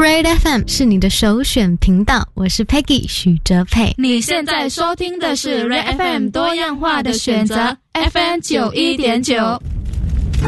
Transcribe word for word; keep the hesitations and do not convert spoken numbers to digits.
Red F M 是你的首选频道，我是 Peggy 许哲佩。 你现在收听的是 Red F M 多样化的选择 F M 九一点九。